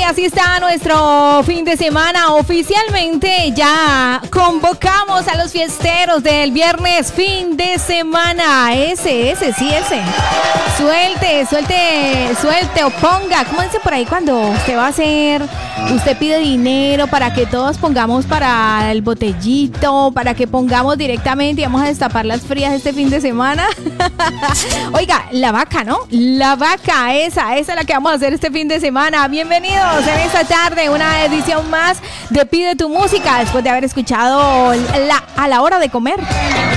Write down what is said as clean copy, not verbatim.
así está nuestro fin de semana. Oficialmente ya convocamos a los fiesteros del viernes fin de semana. Ese. Suelte o ponga. ¿Cómo dice por ahí cuando usted va a hacer? Usted pide dinero para que todos pongamos para el botellito, para que pongamos directamente y vamos a destapar las frías este fin de semana. Oiga, la vaca, ¿no? La vaca, esa es la que vamos a hacer este fin de semana. Bienvenidos en esta tarde, una edición más de Pide tu Música, después de haber escuchado a la hora de comer.